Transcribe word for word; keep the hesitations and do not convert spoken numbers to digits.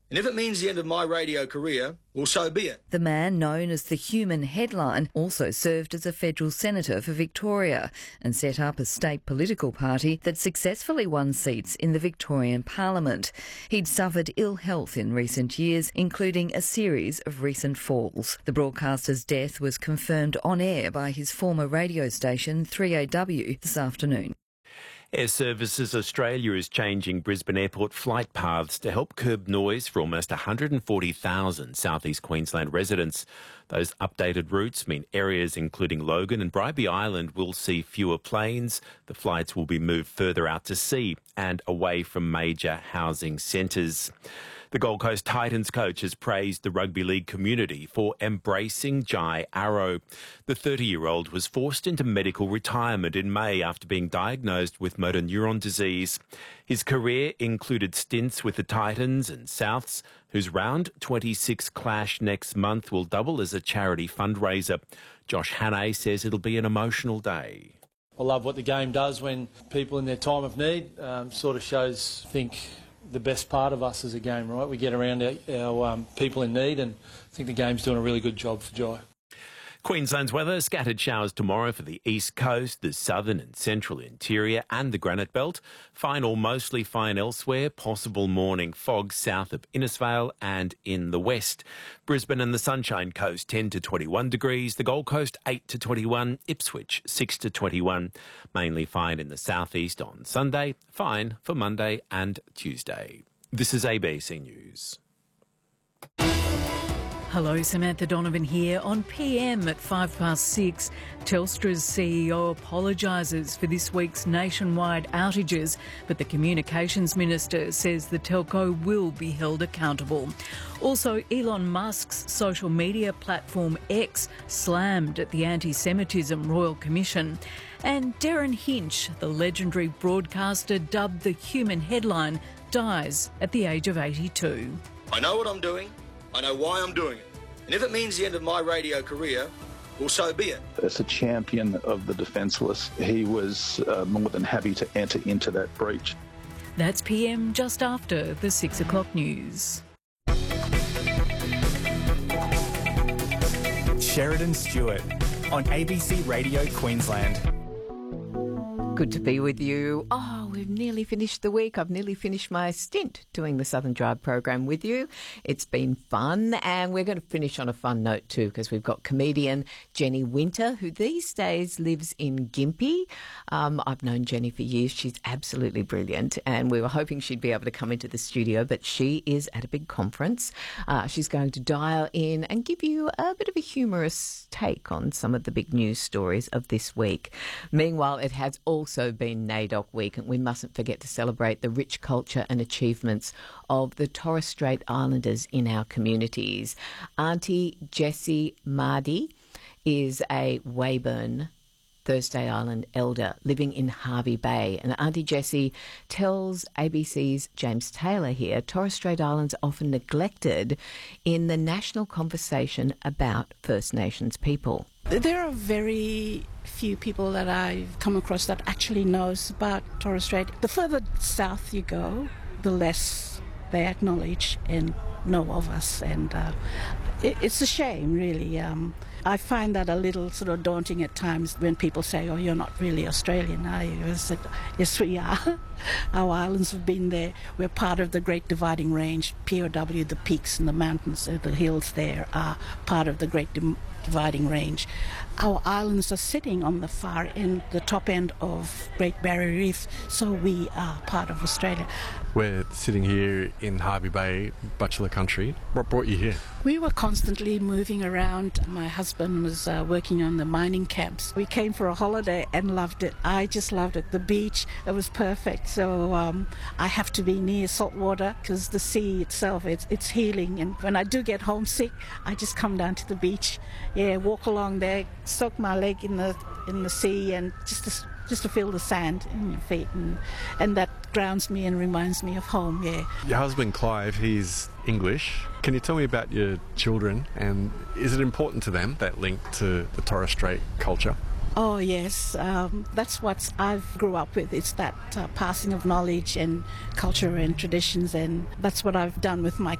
And if it means the end of my radio career, well, so be it. The man known as the Human Headline also served as a federal senator for Victoria and set up a state political party that successfully won seats in the Victorian Parliament. He'd suffered ill health in recent years, including a series of recent falls. The broadcaster's death was confirmed on air by his former radio station three A W this afternoon. Air Services Australia is changing Brisbane Airport flight paths to help curb noise for almost one hundred forty thousand South East Queensland residents. Those updated routes mean areas including Logan and Bribie Island will see fewer planes. The flights will be moved further out to sea and away from major housing centres. The Gold Coast Titans coach has praised the rugby league community for embracing Jai Arrow. The thirty-year-old was forced into medical retirement in May after being diagnosed with motor neuron disease. His career included stints with the Titans and Souths, whose round twenty-six clash next month will double as a charity fundraiser. Josh Hannay says it'll be an emotional day. I love what the game does when people in their time of need um, sort of shows, I think, the best part of us as a game, right? We get around our, our um, people in need, and I think the game's doing a really good job for Jai. Queensland's weather, scattered showers tomorrow for the east coast, the southern and central interior and the Granite Belt. Fine or mostly fine elsewhere, possible morning fog south of Innisfail and in the west. Brisbane and the Sunshine Coast ten to twenty-one degrees, the Gold Coast eight to twenty-one, Ipswich six to twenty-one. Mainly fine in the southeast on Sunday, fine for Monday and Tuesday. This is A B C News. Hello, Samantha Donovan here. On P M at five past six, Telstra's C E O apologises for this week's nationwide outages, but the Communications Minister says the telco will be held accountable. Also, Elon Musk's social media platform X slammed at the Anti-Semitism Royal Commission. And Darren Hinch, the legendary broadcaster dubbed the Human Headline, dies at the age of eighty-two. I know what I'm doing. I know why I'm doing it. And if it means the end of my radio career, well, so be it. As a champion of the defenceless, he was uh, more than happy to enter into that breach. That's P M just after the six o'clock news. Sheridan Stewart on A B C Radio Queensland. Good to be with you. Oh, we've nearly finished the week. I've nearly finished my stint doing the Southern Drive program with you. It's been fun, and we're going to finish on a fun note too, because we've got comedian Jenny Winter, who these days lives in Gympie. Um, I've known Jenny for years. She's absolutely brilliant, and we were hoping she'd be able to come into the studio, but she is at a big conference. Uh, she's going to dial in and give you a bit of a humorous take on some of the big news stories of this week. Meanwhile, it has also also been NAIDOC Week, and we mustn't forget to celebrate the rich culture and achievements of the Torres Strait Islanders in our communities. Auntie Jessie Mardy is a Weyburn Thursday Island elder living in Hervey Bay. And Auntie Jessie tells A B C's James Taylor here, Torres Strait Islands are often neglected in the national conversation about First Nations people. There are very few people that I've come across that actually knows about Torres Strait. The further south you go, the less they acknowledge and know of us, and uh, it, it's a shame, really. Um, I find that a little sort of daunting at times when people say, oh, you're not really Australian, are you? I said, yes, we are. Our islands have been there. We're part of the Great Dividing Range, P O W, the peaks and the mountains, uh, the hills there are part of the Great Di- Dividing Range. Our islands are sitting on the far end, the top end of Great Barrier Reef, so we are part of Australia. We're sitting here in Hervey Bay, Bachelor Country. What brought you here? We were constantly moving around. My husband was uh, working on the mining camps. We came for a holiday and loved it. I just loved it. The beach, it was perfect. So um, I have to be near salt water because the sea itself, it's, it's healing. And when I do get homesick, I just come down to the beach. Yeah, walk along there, soak my leg in the in the sea, and just to, just to feel the sand in your feet, and and that grounds me and reminds me of home. Yeah. Your husband Clive, he's English. Can you tell me about your children, and is it important to them, that link to the Torres Strait culture? Oh yes, um, that's what I've grew up with. It's that uh, passing of knowledge and culture and traditions, and that's what I've done with my